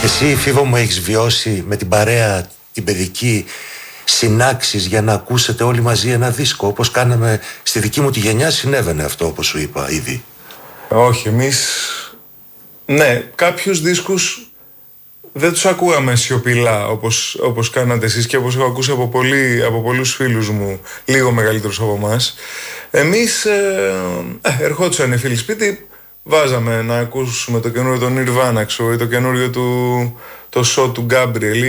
Εσύ, Φίβο μου, έχεις βιώσει με την παρέα την παιδική συνάξεις για να ακούσετε όλοι μαζί ένα δίσκο? Όπως κάναμε στη δική μου τη γενιά, συνέβαινε αυτό, όπως σου είπα ήδη. Όχι, εμείς... Ναι, κάποιους δίσκους δεν τους ακούγαμε σιωπηλά όπως κάνατε εσείς και όπως έχω ακούσει από πολλούς φίλους μου λίγο μεγαλύτερους από εμάς. Εμείς ερχόντουσαν οι φίλοι σπίτι, βάζαμε να ακούσουμε το καινούριο του Nirvana ή το καινούριο το show του Gabriel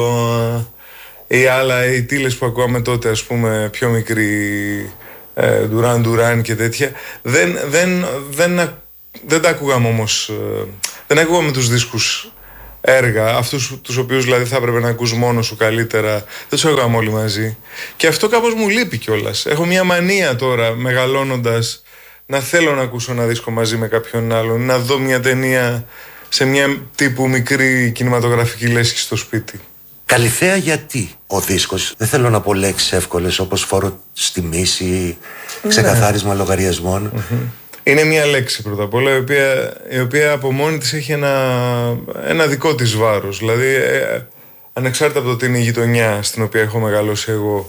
ή άλλα οι τίλες που ακούγαμε τότε, ας πούμε, πιο μικροί, Duran Duran και τέτοια. Δεν τα ακούγαμε όμως, δεν ακούγαμε τους δίσκους έργα, αυτούς τους οποίους δηλαδή θα έπρεπε να ακούς μόνος σου καλύτερα, δεν τους ακούγαμε όλοι μαζί. Και αυτό κάπως μου λείπει κιόλας. Έχω μια μανία τώρα, μεγαλώνοντας, να θέλω να ακούσω ένα δίσκο μαζί με κάποιον άλλον, να δω μια ταινία σε μια τύπου μικρή κινηματογραφική λέσχη στο σπίτι. Καλυθέα, γιατί ο δίσκος? Δεν θέλω να πω λέξεις εύκολες όπως φόρο τιμής ή ξεκαθάρισμα λογαριασμών. Είναι μια λέξη πρώτα απ' όλα η οποία από μόνη της έχει ένα δικό της βάρος. Δηλαδή ανεξάρτητα από το ότι είναι η γειτονιά στην οποία έχω μεγαλώσει εγώ,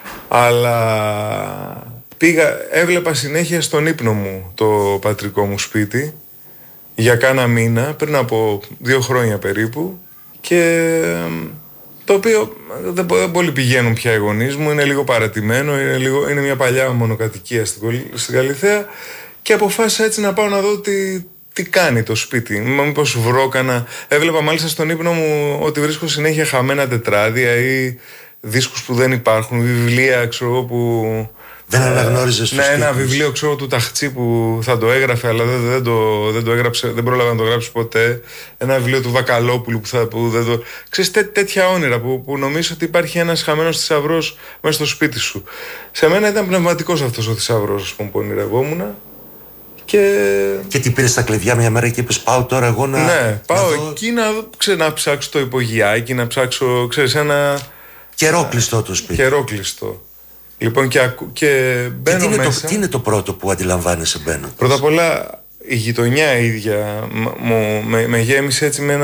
αλλά έβλεπα συνέχεια στον ύπνο μου το πατρικό μου σπίτι για κάνα μήνα, πριν από 2 χρόνια περίπου, και το οποίο δεν πολύ πηγαίνουν πια οι γονείς μου, είναι λίγο παρατημένο, είναι μια παλιά μονοκατοικία στην Καλυθέα, και αποφάσισα έτσι να πάω να δω τι κάνει το σπίτι. Μήπως βρω Έβλεπα μάλιστα στον ύπνο μου ότι βρίσκω συνέχεια χαμένα τετράδια ή δίσκους που δεν υπάρχουν, βιβλία, ξέρω εγώ, που... Δεν αναγνώριζες τους τίτλους. Ένα βιβλίο, ξέρω, του Ταχτσί που θα το έγραφε, αλλά δεν το έγραψε, δεν πρόλαβε να το γράψει ποτέ. Ένα βιβλίο του Βακαλόπουλου που δεν το... Ξέρεις, τέτοια όνειρα που νομίζω ότι υπάρχει ένας χαμένος θησαυρός μέσα στο σπίτι σου. Σε μένα ήταν πνευματικός αυτός ο θησαυρός, ας πούμε, που ονειρευόμουν. Και τι πήρες τα κλειδιά μια μέρα και είπες, πάω τώρα εγώ να... Ναι, πάω εκεί να ψάξω το υπογειάκι, να ψάξω, ξέρεις, ένα... Καιρόκλειστο το σπίτι. Καιρόκλειστο. Λοιπόν, και μπαίνω μέσα. Τι είναι το πρώτο που αντιλαμβάνεσαι μπαίνοντας? Πρώτα απ' όλα η γειτονιά ίδια με γέμισε έτσι με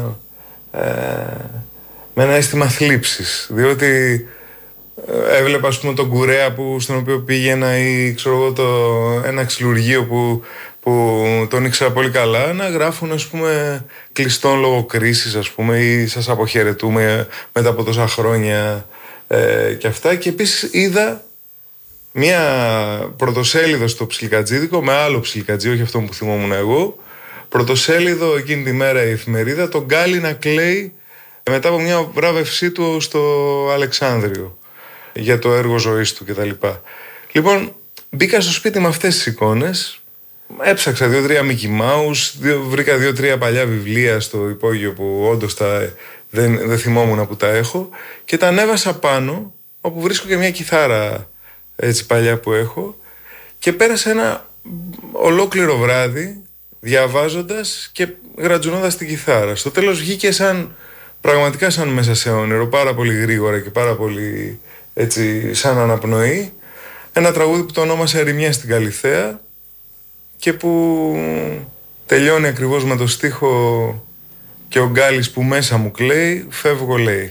ένα αίσθημα θλίψης. Διότι έβλεπα, ας πούμε, τον κουρέα στον οποίο πήγαινα, ή ξέρω εγώ ένα ξυλουργείο που τον ήξερα πολύ καλά, να γράφουν, ας πούμε, κλειστών λόγω κρίσης, ας πούμε, ή σας αποχαιρετούμε μετά από τόσα χρόνια και αυτά. Και επίσης είδα μια πρωτοσέλιδο στο Ψιλικατζίδικο με άλλο Ψιλικατζί, όχι αυτό που θυμόμουν εγώ, πρωτοσέλιδο εκείνη τη μέρα η εφημερίδα, τον Γκάλι να κλαίει μετά από μια βράβευσή του στο Αλεξάνδριο για το έργο ζωής του κτλ. Λοιπόν, μπήκα στο σπίτι με αυτές τις εικόνες, έψαξα 2-3 Mickey Mouse, βρήκα 2-3 παλιά βιβλία στο υπόγειο που όντως δεν θυμόμουν που τα έχω, και τα ανέβασα πάνω, όπου βρίσκω και μια κιθάρα έτσι παλιά που έχω, και πέρασα ένα ολόκληρο βράδυ διαβάζοντας και γρατζουνώντας την κιθάρα. Στο τέλος βγήκε πραγματικά σαν μέσα σε όνειρο, πάρα πολύ γρήγορα και πάρα πολύ έτσι σαν αναπνοή, ένα τραγούδι που το ονόμασα «Ερημιά στην Καλυθέα» και που τελειώνει ακριβώς με το στίχο «Και ο Γκάλης που μέσα μου κλαίει, φεύγω λέει».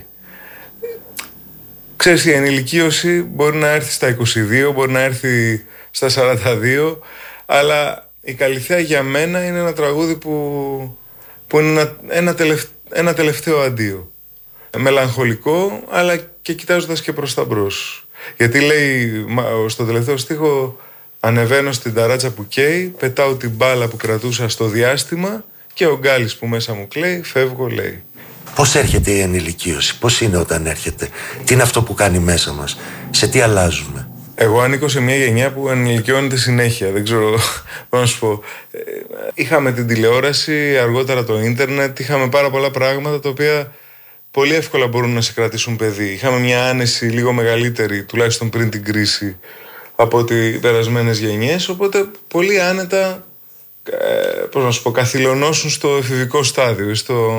Ξέρεις, η ενηλικίωση μπορεί να έρθει στα 22, μπορεί να έρθει στα 42, αλλά η Καλυθέα για μένα είναι ένα τραγούδι που είναι ένα τελευταίο αντίο. Μελαγχολικό, αλλά και κοιτάζοντας και προς τα μπρος. Γιατί λέει στο τελευταίο στίχο, ανεβαίνω στην ταράτσα που καίει, πετάω την μπάλα που κρατούσα στο διάστημα, και ο Γκάλης που μέσα μου κλαίει, φεύγω λέει. Πώς έρχεται η ενηλικίωση, πώς είναι όταν έρχεται, τι είναι αυτό που κάνει μέσα μας, σε τι αλλάζουμε? Εγώ ανήκω σε μια γενιά που ενηλικιώνεται συνέχεια, δεν ξέρω πώς να σου πω. Είχαμε την τηλεόραση, αργότερα το ίντερνετ, είχαμε πάρα πολλά πράγματα τα οποία πολύ εύκολα μπορούν να σε κρατήσουν παιδί. Είχαμε μια άνεση λίγο μεγαλύτερη, τουλάχιστον πριν την κρίση, από τις περασμένες γενιές, οπότε πολύ άνετα, πώς να σου πω, καθυλωνώσουν στο εφηβικό στάδιο.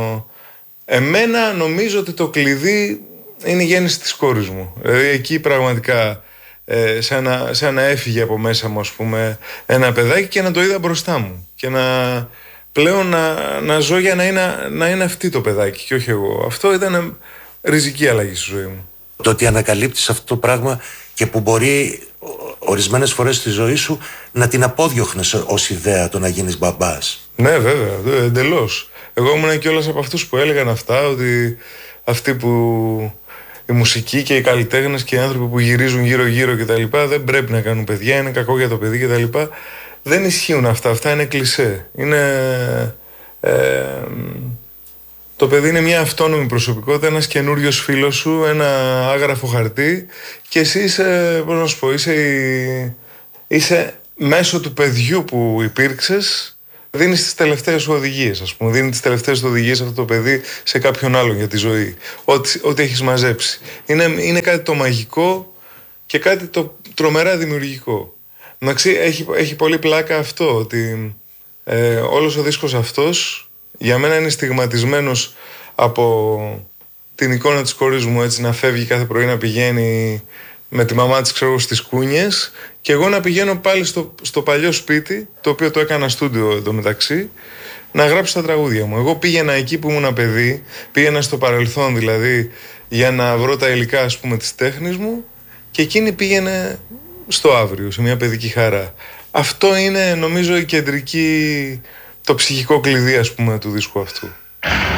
Εμένα νομίζω ότι το κλειδί είναι η γέννηση της κόρης μου. Δηλαδή εκεί πραγματικά σαν να έφυγε από μέσα μου, ας πούμε, ένα παιδάκι, και να το είδα μπροστά μου και πλέον να ζω για να είναι αυτή το παιδάκι και όχι εγώ. Αυτό ήταν ριζική αλλαγή στη ζωή μου. Το ότι ανακαλύπτεις αυτό το πράγμα και που μπορεί ορισμένες φορές στη ζωή σου να την απόδιωχνες ως ιδέα το να γίνεις μπαμπάς. Ναι, βέβαια, εντελώς. Εγώ ήμουν κιόλας από αυτούς που έλεγαν αυτά, ότι αυτοί που η μουσική και οι καλλιτέχνες και οι άνθρωποι που γυρίζουν γύρω-γύρω κτλ. Δεν πρέπει να κάνουν παιδιά, είναι κακό για το παιδί κτλ. Δεν ισχύουν αυτά είναι κλισέ. Το παιδί είναι μια αυτόνομη προσωπικότητα, ένας καινούριος φίλος σου, ένα άγραφο χαρτί και εσύ είσαι, πώς να σου πω, είσαι μέσω του παιδιού που υπήρξες, δίνεις τις τελευταίες σου οδηγίες, ας πούμε. Δίνει τις τελευταίες του οδηγίες αυτό το παιδί σε κάποιον άλλον για τη ζωή. Ό,τι έχεις μαζέψει. Είναι κάτι το μαγικό και κάτι το τρομερά δημιουργικό. Εντάξει, έχει πολύ πλάκα αυτό, ότι όλος ο δίσκος αυτός για μένα είναι στιγματισμένος από την εικόνα της κόρης μου, έτσι, να φεύγει κάθε πρωί να πηγαίνει με τη μαμά της, ξέρω, στις κούνιες και εγώ να πηγαίνω πάλι στο παλιό σπίτι, το οποίο το έκανα στούντιο εντωμεταξύ, να γράψω τα τραγούδια μου. Εγώ πήγαινα εκεί που ήμουν παιδί, πήγαινα στο παρελθόν δηλαδή για να βρω τα υλικά, ας πούμε, της τέχνης μου και εκείνη πήγαινε στο αύριο, σε μια παιδική χαρά. Αυτό είναι, νομίζω, το ψυχικό κλειδί, ας πούμε, του δίσκου αυτού.